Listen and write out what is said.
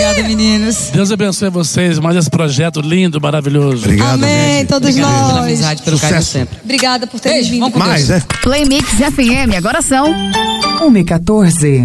Obrigada, meninos. Deus abençoe vocês, mais esse projeto lindo, maravilhoso. Obrigado, Amém, gente. todos Obrigado pela nós. amizade, pelo carinho sempre. Obrigada por terem Beijo, vindo. vamos com Mais, Deus. né? Play Mix FM, agora são 1h14.